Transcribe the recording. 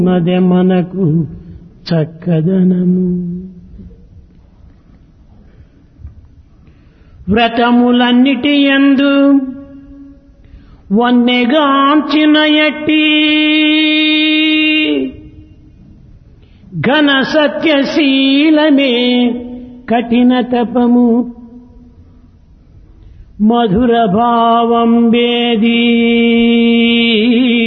మదే మనకు చక్కదనము. వ్రతములన్నిటి యందు వన్నెగాంచిన ఎట్టి ఘన సత్యశీలమే కఠిన తపము. మధుర భావం వేదీ